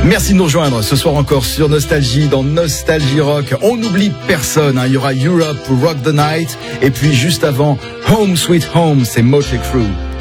Merci de nous rejoindre ce soir encore sur Nostalgie, dans Nostalgie Rock. On n'oublie personne, hein. Il y aura Europe, Rock the Night, et puis juste avant, Home Sweet Home, c'est Motley Crue.